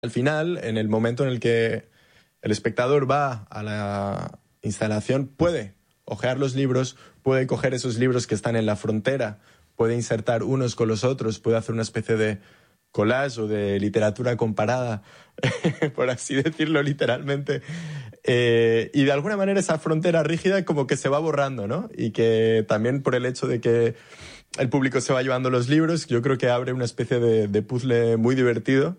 Al final, en el momento en el que el espectador va a la instalación, puede hojear los libros, puede coger esos libros que están en la frontera, puede insertar unos con los otros, puede hacer una especie de collage o de literatura comparada, por así decirlo literalmente. Y de alguna manera esa frontera rígida como que se va borrando, ¿no? Y que también por el hecho de que el público se va llevando los libros, yo creo que abre una especie de puzzle muy divertido,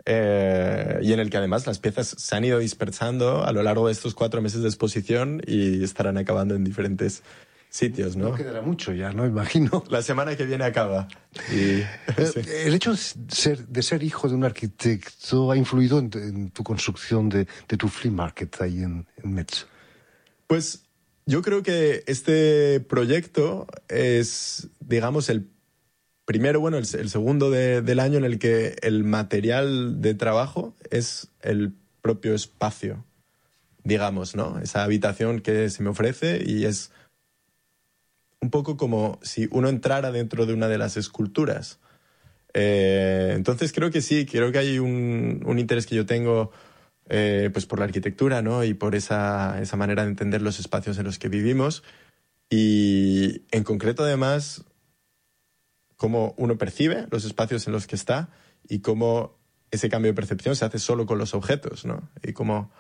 y en el que además las piezas se han ido dispersando a lo largo de estos 4 meses de exposición y estarán acabando en diferentes sitios, ¿no? No quedará mucho ya, ¿no? Imagino. La semana que viene acaba. Y, sí. El hecho de ser hijo de un arquitecto ha influido en tu construcción de tu flea market ahí en Metz. Pues yo creo que este proyecto es, digamos, el primero, bueno, el segundo del año en el que el material de trabajo es el propio espacio, digamos, ¿no? Esa habitación que se me ofrece y es un poco como si uno entrara dentro de una de las esculturas. Entonces creo que sí, creo que hay un interés que yo tengo pues por la arquitectura, ¿no? Y por esa manera de entender los espacios en los que vivimos y en concreto además cómo uno percibe los espacios en los que está y cómo ese cambio de percepción se hace solo con los objetos, ¿no? Y cómo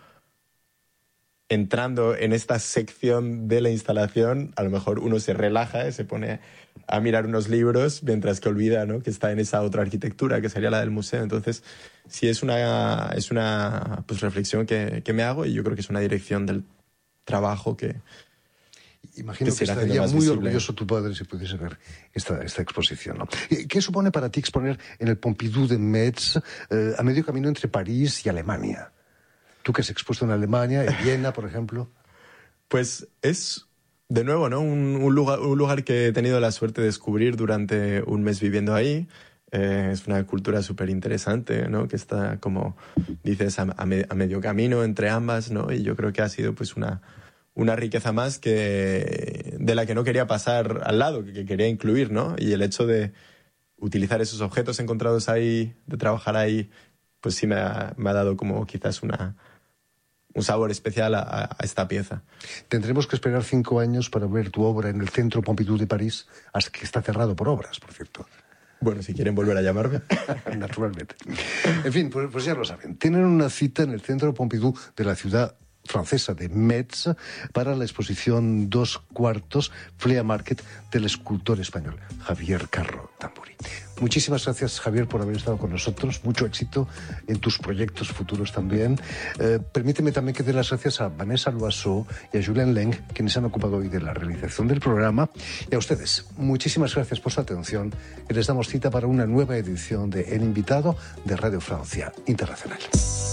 entrando en esta sección de la instalación, a lo mejor uno se relaja y se pone a mirar unos libros mientras que olvida, ¿no?, que está en esa otra arquitectura que sería la del museo. Entonces, sí es una pues, reflexión que me hago y yo creo que es una dirección del trabajo que imagino que estaría muy orgulloso tu padre si pudiese ver esta exposición, ¿no? ¿Qué supone para ti exponer en el Pompidou de Metz, a medio camino entre París y Alemania? Tú que has expuesto en Alemania, en Viena, por ejemplo. Pues es, de nuevo, ¿no?, un lugar que he tenido la suerte de descubrir durante un mes viviendo ahí. Es una cultura súper interesante, ¿no?, que está, como dices, a medio camino entre ambas, ¿no? Y yo creo que ha sido pues una riqueza más de la que no quería pasar al lado, que quería incluir, ¿no? Y el hecho de utilizar esos objetos encontrados ahí, de trabajar ahí, pues sí me ha dado como quizás un sabor especial a esta pieza. Tendremos que esperar 5 años para ver tu obra en el Centro Pompidou de París, hasta que está cerrado por obras, por cierto. Bueno, si quieren volver a llamarme. Naturalmente. En fin, pues ya lo saben. Tienen una cita en el Centro Pompidou de la ciudad francesa de Metz para la exposición 2/4 Flea Market del escultor español Javier Carro Tamburi. Muchísimas gracias, Javier, por haber estado con nosotros. Mucho éxito en tus proyectos futuros también. Permíteme también que dé las gracias a Vanessa Loiseau y a Julien Leng, quienes han ocupado hoy de la realización del programa. Y a ustedes, muchísimas gracias por su atención y les damos cita para una nueva edición de El Invitado de Radio Francia Internacional.